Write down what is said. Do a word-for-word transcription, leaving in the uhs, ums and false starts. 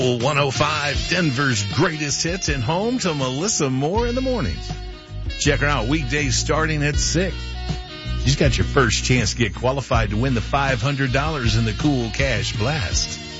one oh five, Denver's greatest hits, and home to Melissa Moore in the mornings. Check her out weekdays starting at six. She's got your first chance to get qualified to win the five hundred dollars in the Cool Cash Blast.